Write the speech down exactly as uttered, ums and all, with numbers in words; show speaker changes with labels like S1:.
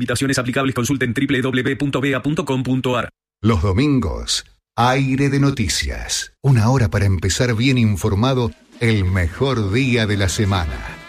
S1: Limitaciones aplicables. Consulten doble u doble u doble u punto bea punto com punto ar.
S2: Los domingos, Aire de Noticias. Una hora para empezar bien informado el mejor día de la semana.